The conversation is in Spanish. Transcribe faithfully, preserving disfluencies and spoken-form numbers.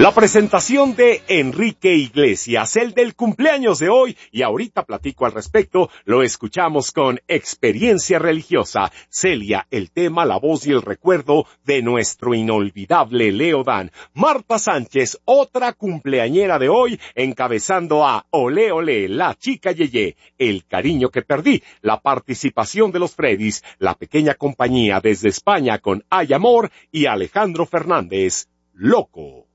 La presentación de Enrique Iglesias, el del cumpleaños de hoy, y ahorita platico al respecto, lo escuchamos con Experiencia Religiosa. Celia, el tema, la voz y el recuerdo de nuestro inolvidable Leo Dan. Marta Sánchez, otra cumpleañera de hoy, encabezando a Olé Olé, la chica Yeye, El cariño que perdí, la participación de los Freddys, La pequeña compañía desde España con Ay Amor y Alejandro Fernández, Loco.